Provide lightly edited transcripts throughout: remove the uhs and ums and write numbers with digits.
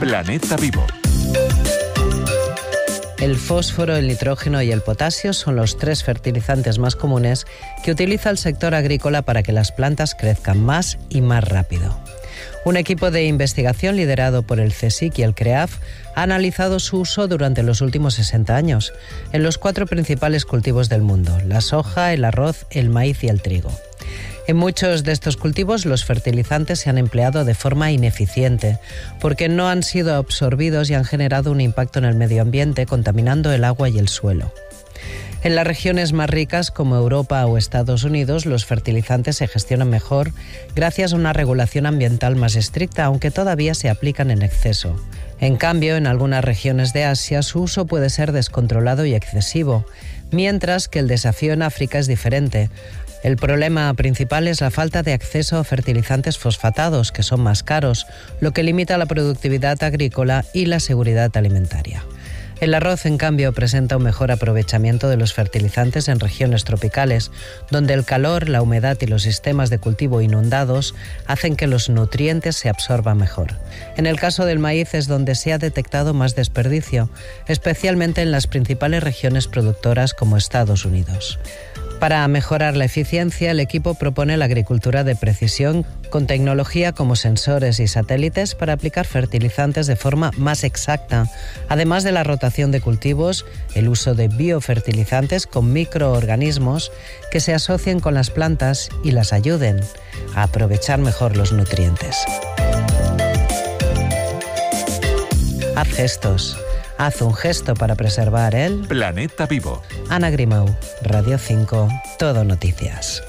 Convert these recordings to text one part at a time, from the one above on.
Planeta Vivo. El fósforo, el nitrógeno y el potasio son los 3 fertilizantes más comunes que utiliza el sector agrícola para que las plantas crezcan más y más rápido. Un equipo de investigación liderado por el CSIC y el CREAF ha analizado su uso durante los últimos 60 años en los 4 principales cultivos del mundo: la soja, el arroz, el maíz y el trigo. En muchos de estos cultivos los fertilizantes se han empleado de forma ineficiente porque no han sido absorbidos y han generado un impacto en el medio ambiente, contaminando el agua y el suelo. En las regiones más ricas como Europa o Estados Unidos, los fertilizantes se gestionan mejor gracias a una regulación ambiental más estricta, aunque todavía se aplican en exceso. En cambio, en algunas regiones de Asia su uso puede ser descontrolado y excesivo, mientras que el desafío en África es diferente. El problema principal es la falta de acceso a fertilizantes fosfatados, que son más caros, lo que limita la productividad agrícola y la seguridad alimentaria. El arroz, en cambio, presenta un mejor aprovechamiento de los fertilizantes en regiones tropicales, donde el calor, la humedad y los sistemas de cultivo inundados hacen que los nutrientes se absorban mejor. En el caso del maíz es donde se ha detectado más desperdicio, especialmente en las principales regiones productoras como Estados Unidos. Para mejorar la eficiencia, el equipo propone la agricultura de precisión con tecnología como sensores y satélites para aplicar fertilizantes de forma más exacta, además de la rotación de cultivos, el uso de biofertilizantes con microorganismos que se asocien con las plantas y las ayuden a aprovechar mejor los nutrientes. Haz gestos. Haz un gesto para preservar el Planeta Vivo. Ana Grimau, Radio 5, Todo Noticias.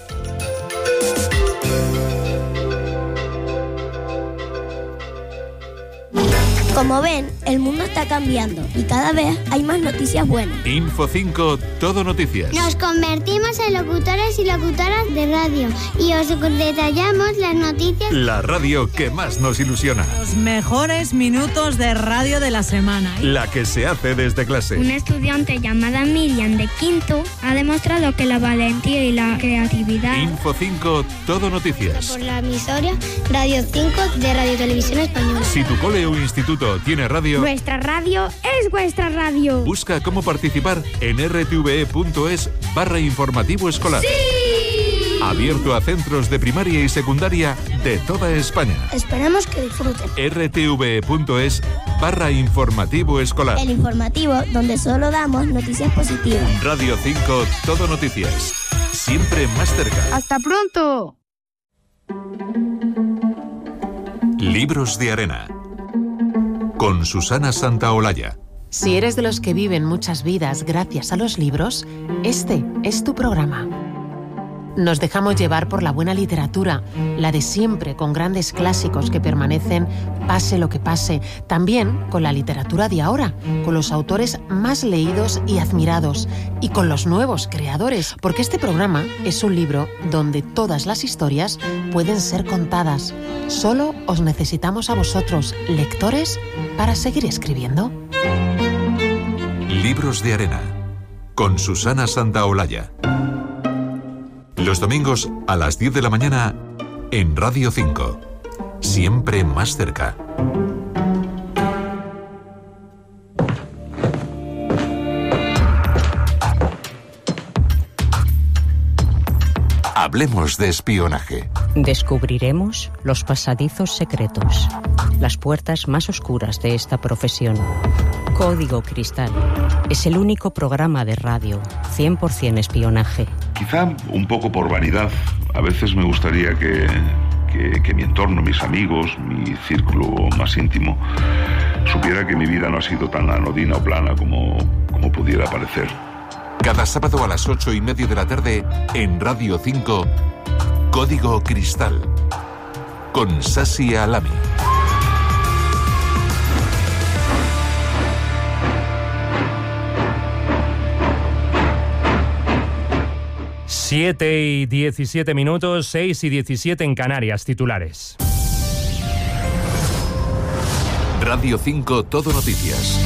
Como ven, el mundo está cambiando y cada vez hay más noticias buenas. Info 5, Todo Noticias. Nos convertimos en locutores y locutoras de radio y os detallamos las noticias. La radio que más nos ilusiona. Los mejores minutos de radio de la semana. La que se hace desde clase. Una estudiante llamada Miriam de quinto ha demostrado que la valentía y la creatividad. Info 5, Todo Noticias. Por la emisora Radio 5 de Radio Televisión Española. Si tu cole o instituto tiene radio, Nuestra radio es vuestra radio. busca cómo participar en rtve.es/informativo escolar. ¡Sí! Abierto a centros de primaria y secundaria de toda España. Esperamos que disfruten. rtve.es/informativo escolar. El informativo donde solo damos noticias positivas. Radio 5, Todo Noticias. Siempre más cerca. ¡Hasta pronto! Libros de arena. Con Susana Santaolalla. Si eres de los que viven muchas vidas gracias a los libros, este es tu programa. Nos dejamos llevar por la buena literatura, la de siempre, con grandes clásicos que permanecen pase lo que pase. También con la literatura de ahora, con los autores más leídos y admirados, y con los nuevos creadores, porque este programa es un libro donde todas las historias pueden ser contadas. Solo os necesitamos a vosotros, lectores, para seguir escribiendo. Libros de arena. Con Susana Santaolalla. Los domingos a las 10 de la mañana en Radio 5. Siempre más cerca. Hablemos de espionaje. Descubriremos los pasadizos secretos, las puertas más oscuras de esta profesión. Código Cristal es el único programa de radio 100% espionaje. Quizá un poco por vanidad. A veces me gustaría que mi entorno, mis amigos, mi círculo más íntimo, supiera que mi vida no ha sido tan anodina o plana como pudiera parecer. Cada sábado a las 8:30 de la tarde en Radio 5, Código Cristal, con Sasi Alami. 7:17, 6:17 en Canarias, titulares. Radio 5, Todo Noticias.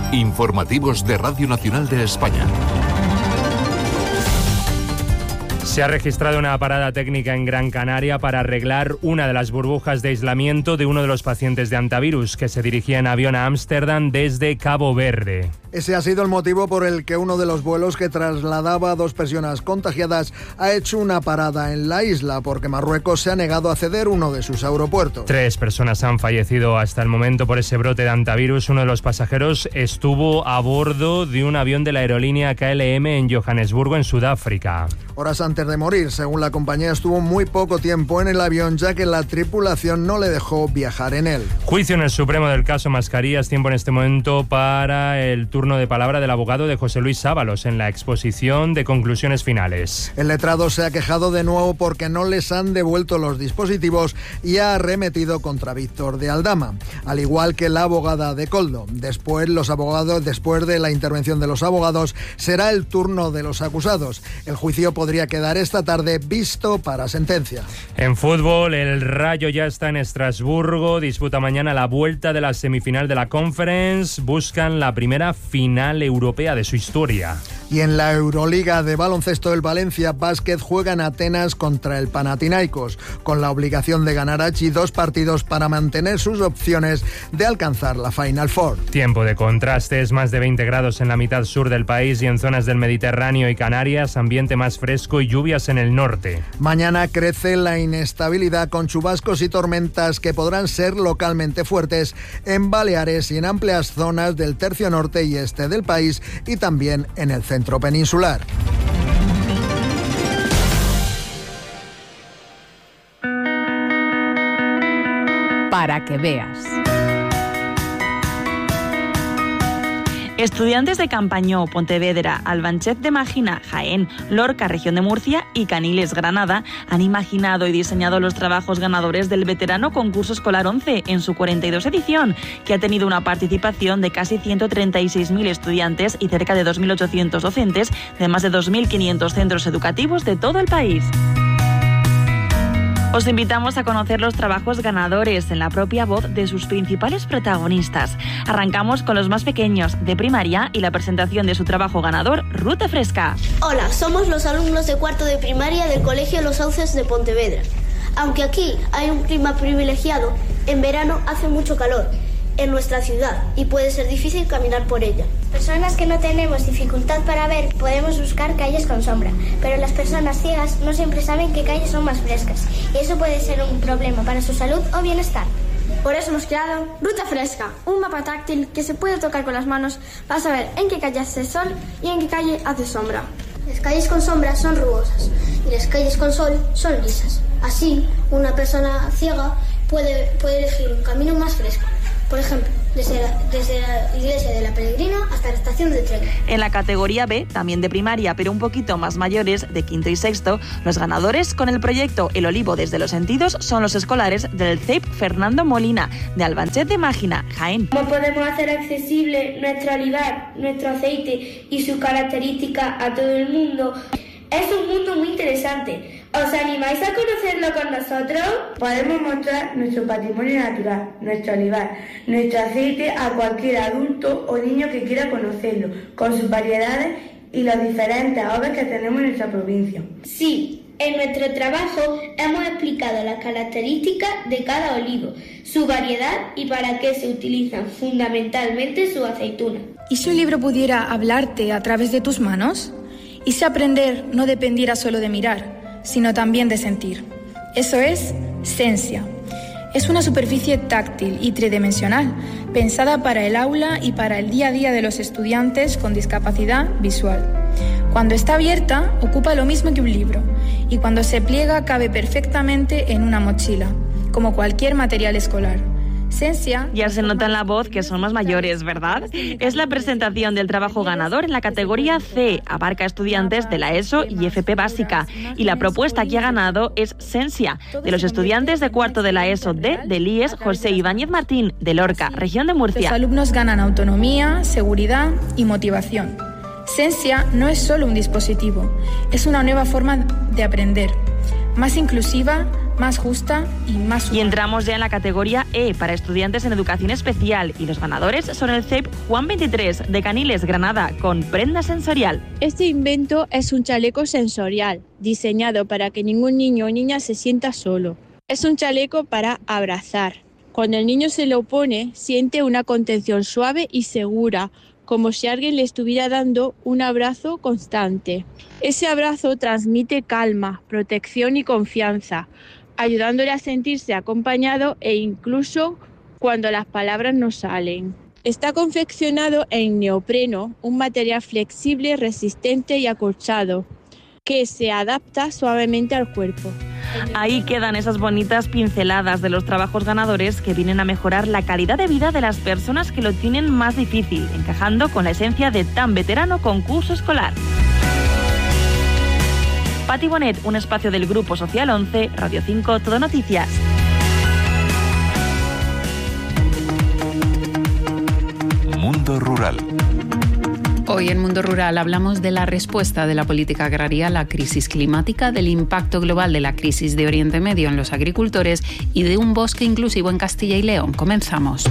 Informativos de Radio Nacional de España. Se ha registrado una parada técnica en Gran Canaria para arreglar una de las burbujas de aislamiento de uno de los pacientes de antivirus que se dirigía en avión a Ámsterdam desde Cabo Verde. Ese ha sido el motivo por el que uno de los vuelos que trasladaba a 2 personas contagiadas ha hecho una parada en la isla porque Marruecos se ha negado a ceder uno de sus aeropuertos. 3 personas han fallecido hasta el momento por ese brote de antivirus. Uno de los pasajeros estuvo a bordo de un avión de la aerolínea KLM en Johannesburgo, en Sudáfrica. Horas antes de morir, según la compañía, estuvo muy poco tiempo en el avión ya que la tripulación no le dejó viajar en él. Juicio en el Supremo del caso Mascarillas. Tiempo en este momento para el turno de palabra del abogado de José Luis Sábalos en la exposición de conclusiones finales. El letrado se ha quejado de nuevo porque no les han devuelto los dispositivos y ha arremetido contra Víctor de Aldama, al igual que la abogada de Koldo. Después de la intervención de los abogados, será el turno de los acusados. El juicio podría quedar esta tarde visto para sentencia. En fútbol, el Rayo ya está en Estrasburgo, disputa mañana la vuelta de la semifinal de la Conference, buscan la primera final europea de su historia. Y en la Euroliga de baloncesto, el Valencia Basket juega en Atenas contra el Panathinaikos, con la obligación de ganar allí 2 partidos para mantener sus opciones de alcanzar la Final Four. Tiempo de contrastes, más de 20 grados en la mitad sur del país y en zonas del Mediterráneo y Canarias, ambiente más fresco y lluvias en el norte. Mañana crece la inestabilidad con chubascos y tormentas que podrán ser localmente fuertes en Baleares y en amplias zonas del tercio norte y este del país y también en el centro peninsular. Para que veas. Estudiantes de Campañó, Pontevedra, Albanchet de Mágina, Jaén, Lorca, región de Murcia y Caniles, Granada, han imaginado y diseñado los trabajos ganadores del veterano concurso escolar 11 en su 42 edición, que ha tenido una participación de casi 136.000 estudiantes y cerca de 2.800 docentes de más de 2.500 centros educativos de todo el país. Os invitamos a conocer los trabajos ganadores en la propia voz de sus principales protagonistas. Arrancamos con los más pequeños, de primaria, y la presentación de su trabajo ganador, Ruta Fresca. Hola, somos los alumnos de 4º de primaria del Colegio Los Sauces de Pontevedra. Aunque aquí hay un clima privilegiado, en verano hace mucho calor en nuestra ciudad y puede ser difícil caminar por ella. Personas que no tenemos dificultad para ver podemos buscar calles con sombra, pero las personas ciegas no siempre saben qué calles son más frescas y eso puede ser un problema para su salud o bienestar. Por eso hemos creado Ruta Fresca, un mapa táctil que se puede tocar con las manos para saber en qué calle hace sol y en qué calle hace sombra. Las calles con sombra son rugosas y las calles con sol son lisas. Así, una persona ciega puede elegir un camino más fresco. Por ejemplo, desde la iglesia de la Peregrina hasta la estación de tren. En la categoría B, también de primaria, pero un poquito más mayores, de 5º y 6º, los ganadores con el proyecto El Olivo desde los sentidos son los escolares del CEIP Fernando Molina, de Albanchet de Mágina, Jaén. ¿Cómo podemos hacer accesible nuestro olivar, nuestro aceite y sus características a todo el mundo? Es un mundo muy interesante. ¿Os animáis a conocerlo con nosotros? Podemos mostrar nuestro patrimonio natural, nuestro olivar, nuestro aceite a cualquier adulto o niño que quiera conocerlo, con sus variedades y las diferentes aves que tenemos en nuestra provincia. Sí, en nuestro trabajo hemos explicado las características de cada olivo, su variedad y para qué se utilizan fundamentalmente sus aceitunas. ¿Y si un libro pudiera hablarte a través de tus manos? ¿Y si aprender no dependiera solo de mirar, sino también de sentir? Eso es Sensia. Es una superficie táctil y tridimensional, pensada para el aula y para el día a día de los estudiantes con discapacidad visual. Cuando está abierta, ocupa lo mismo que un libro, y cuando se pliega cabe perfectamente en una mochila, como cualquier material escolar. Sensia. Ya se nota en la voz que son más mayores, ¿verdad? Es la presentación del trabajo ganador en la categoría C, abarca estudiantes de la ESO y FP básica, y la propuesta que ha ganado es Sensia, de los estudiantes de 4º de la ESO D del IES José Ibáñez Martín, de Lorca, región de Murcia. Los alumnos ganan autonomía, seguridad y motivación. Sensia no es solo un dispositivo, es una nueva forma de aprender, más inclusiva, más justa y más humana. Y entramos ya en la categoría E para estudiantes en educación especial y los ganadores son el CEP Juan 23 de Caniles, Granada, con prenda sensorial. Este invento es un chaleco sensorial diseñado para que ningún niño o niña se sienta solo. Es un chaleco para abrazar. Cuando el niño se lo pone, siente una contención suave y segura, como si alguien le estuviera dando un abrazo constante. Ese abrazo transmite calma, protección y confianza, ayudándole a sentirse acompañado e incluso cuando las palabras no salen. Está confeccionado en neopreno, un material flexible, resistente y acolchado, que se adapta suavemente al cuerpo. Ahí quedan esas bonitas pinceladas de los trabajos ganadores que vienen a mejorar la calidad de vida de las personas que lo tienen más difícil, encajando con la esencia de tan veterano concurso escolar. Pati Bonet, un espacio del Grupo Social 11, Radio 5, Todo Noticias. Mundo Rural. Hoy en Mundo Rural hablamos de la respuesta de la política agraria a la crisis climática, del impacto global de la crisis de Oriente Medio en los agricultores y de un bosque inclusivo en Castilla y León. Comenzamos.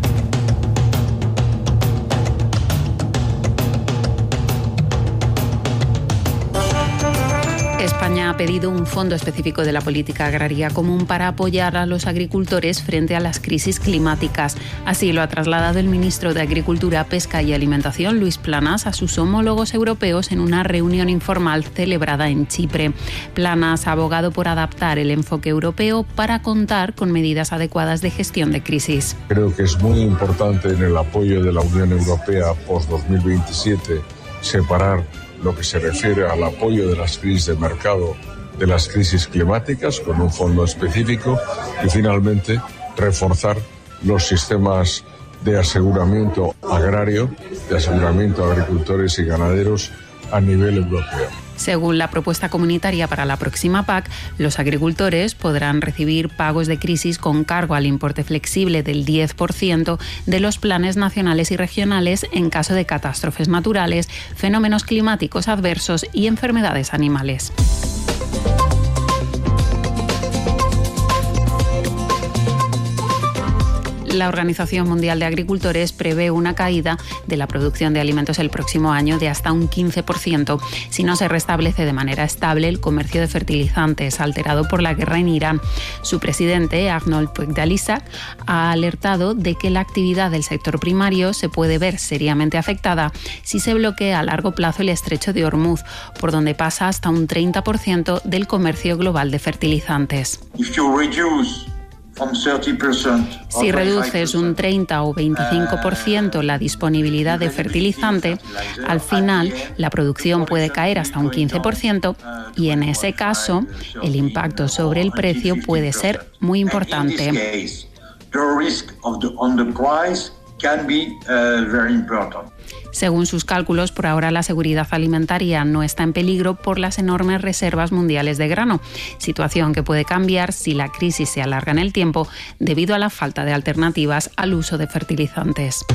España ha pedido un fondo específico de la política agraria común para apoyar a los agricultores frente a las crisis climáticas. Así lo ha trasladado el ministro de Agricultura, Pesca y Alimentación, Luis Planas, a sus homólogos europeos en una reunión informal celebrada en Chipre. Planas ha abogado por adaptar el enfoque europeo para contar con medidas adecuadas de gestión de crisis. Creo que es muy importante en el apoyo de la Unión Europea post-2027 separar lo que se refiere al apoyo de las crisis de mercado de las crisis climáticas con un fondo específico y finalmente reforzar los sistemas de aseguramiento agrario, de aseguramiento a agricultores y ganaderos a nivel europeo. Según la propuesta comunitaria para la próxima PAC, los agricultores podrán recibir pagos de crisis con cargo al importe flexible del 10% de los planes nacionales y regionales en caso de catástrofes naturales, fenómenos climáticos adversos y enfermedades animales. La Organización Mundial de Agricultores prevé una caída de la producción de alimentos el próximo año de hasta un 15% si no se restablece de manera estable el comercio de fertilizantes alterado por la guerra en Irán. Su presidente, Arnold Puigdalisac, ha alertado de que la actividad del sector primario se puede ver seriamente afectada si se bloquea a largo plazo el estrecho de Hormuz, por donde pasa hasta un 30% del comercio global de fertilizantes. Si reduces un 30 o 25% la disponibilidad de fertilizante, al final la producción puede caer hasta un 15% y en ese caso el impacto sobre el precio puede ser muy importante. Según sus cálculos, por ahora la seguridad alimentaria no está en peligro por las enormes reservas mundiales de grano, situación que puede cambiar si la crisis se alarga en el tiempo debido a la falta de alternativas al uso de fertilizantes.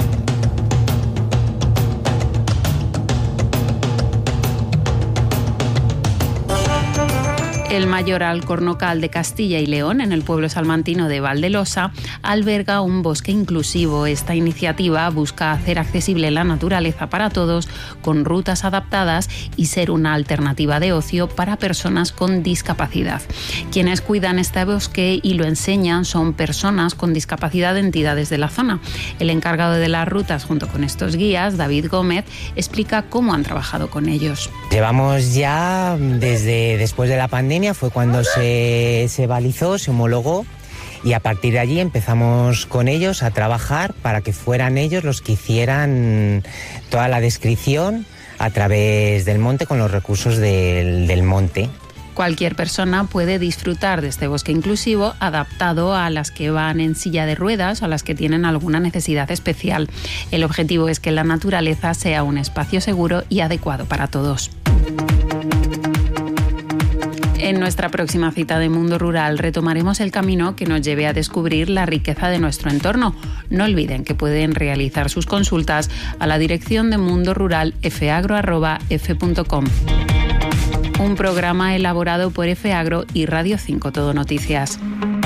El Mayoral Cornocal de Castilla y León, en el pueblo salmantino de Valdelosa, alberga un bosque inclusivo. Esta iniciativa busca hacer accesible la naturaleza para todos, con rutas adaptadas y ser una alternativa de ocio para personas con discapacidad. Quienes cuidan este bosque y lo enseñan son personas con discapacidad de entidades de la zona. El encargado de las rutas, junto con estos guías, David Gómez, explica cómo han trabajado con ellos. Llevamos ya desde después de la pandemia, fue cuando se balizó, se homologó, y a partir de allí empezamos con ellos a trabajar para que fueran ellos los que hicieran toda la descripción a través del monte con los recursos del monte. Cualquier persona puede disfrutar de este bosque inclusivo adaptado a las que van en silla de ruedas o a las que tienen alguna necesidad especial. El objetivo es que la naturaleza sea un espacio seguro y adecuado para todos. En nuestra próxima cita de Mundo Rural retomaremos el camino que nos lleve a descubrir la riqueza de nuestro entorno. No olviden que pueden realizar sus consultas a la dirección de Mundo Rural fagro@f.com. Un programa elaborado por F Agro y Radio 5 Todo Noticias.